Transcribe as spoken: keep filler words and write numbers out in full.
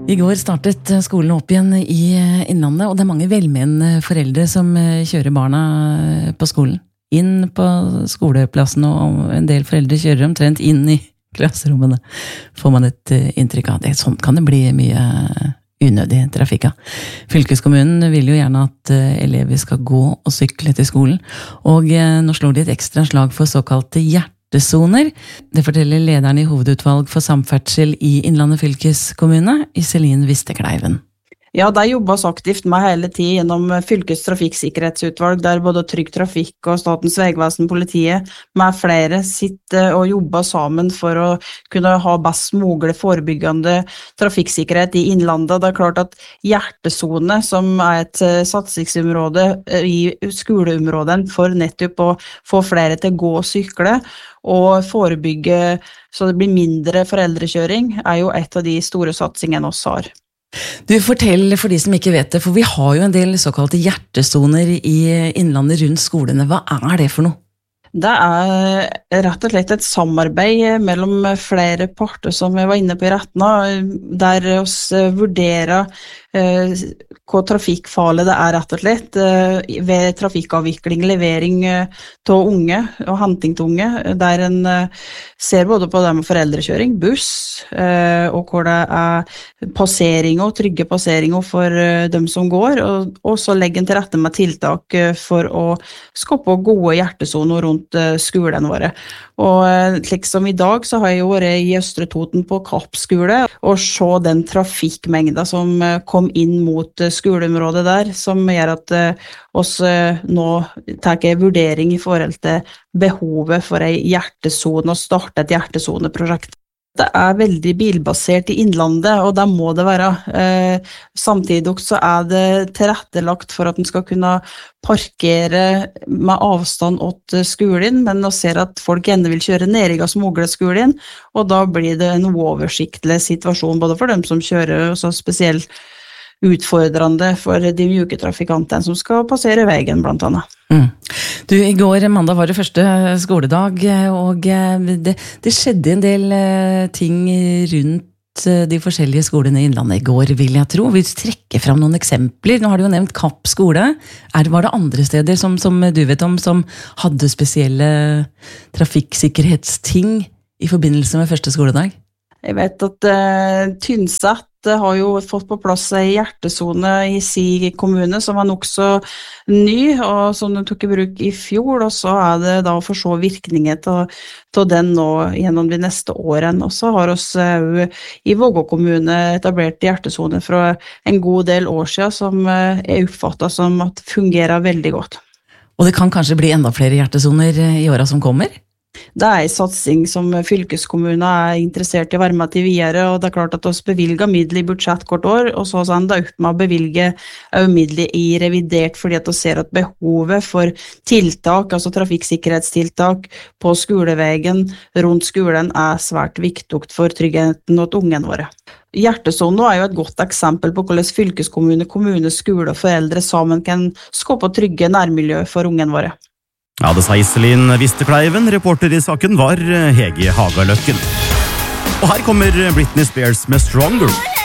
I går startet skolen opp igjen i Innlandet, og det er mange velmenende foreldre som kjører barna på skolen. Inn på skoleplassen, og en del foreldre kjører omtrent inn i klasserommene, får man et inntrykk av det. Sånn kan det bli mye unødig trafikk av. Fylkeskommunen vil jo gjerne at elever skal gå og sykle til skolen, og nå slår de et ekstra slag for såkalte hjertesoner. Det forteller lederen i hovedutvalg for samferdsel i Innlandet fylkeskommune, Iselin Vistekleiven. Ja, det jobbes aktivt med hele tiden gjennom fylkes trafikksikkerhetsutvalg, der både Trygg Trafikk og Statens vegvesen, politiet, med flere sitter og jobber sammen for å kunne ha best mulig forebyggende trafikksikkerhet i Innlandet. Det er klart at hjertesone, som er et satsingsområde i skoleområden for nettopp å få flere til å gå og sykle, og forebygge så det blir mindre foreldrekjøring, er jo et av de store satsingene oss har. Du, fortell for de som ikke vet det, for vi har jo en del såkalte hjertesoner i Innlandet rundt skolene. Hva er det for noe? Det er rett og slett et samarbeid mellom flere parter som vi var inne på i rettene, der vi vurderer eh, hva trafikkfarlig det er rett og slett eh, ved trafikkavvikling, levering til eh, unge og henting til unge, der en eh, ser både på det med foreldrekjøring, buss, eh, og hvor det er passeringer, trygge passeringer for eh, dem som går, og, og så legger en til rette med tiltak eh, for å skape gode hjertesoner rundt skolen våre. Og slik som i dag så har jeg jo vært i Østre Toten på Kapp skole og se den trafikkmengda som kom inn mot skoleområdet der, som gjør at oss nå tar en vurdering i forhold til behovet for en hjertesone og starte et hjertesoneprosjekt. Det er veldig bilbasert i Innlandet, og det må det være. Eh, samtidig så er det tilrettelagt for at en skal kunne parkere med avstand til skolen, men nå ser at folk gjerne vil kjøre ned i skolen, og da blir det en uoversiktlig situasjon, både for dem som kjører, og så spesielt utfordrende for de mjuke trafikantene som skal passere veien, blant annet. Mm. Du, i går mandag var det første skoledag, og det, det skjedde en del ting rundt de forskjellige skolene i Innlandet i går, vil jeg tro. Vi trekker fram noen eksempler. Nå har du jo nevnt Kapp skole. Er, var det andre steder som, som du vet om, som hadde spesielle trafikksikkerhetsting i forbindelse med første skoledag? Jeg vet at uh, Tynset har jo fått på plass en hjertesone i si kommune som var nok så ny, og som de tok i bruk i fjor, og så er det da å få se virkningen til den nå gjennom de neste årene. Og så har oss uh, i Vågå kommune etablert hjertesone fra en god del år siden, som uh, er oppfattet som at fungerer veldig godt. Og det kan kanskje bli enda flere hjertesoner i årene som kommer? Det er en satsing som fylkeskommunen er interessert i å være med til videre, og det er klart at vi bevilger midler i budsjett hvert år, og så ender det opp med å bevilge midler i revidert, fordi at vi ser at behovet for tiltak, altså trafikksikkerhetstiltak på skoleveien rundt skolen er svært viktig for tryggheten og ungen våre. Hjertesonen er jo et godt eksempel på hvordan fylkeskommune, kommune, skole og foreldre sammen kan skape trygge nærmiljø for ungen våre. Ja, det sa Iselin Vistekleiven. Reporter i saken var Hege Hagaløkken. Og her kommer Britney Spears med Stronger.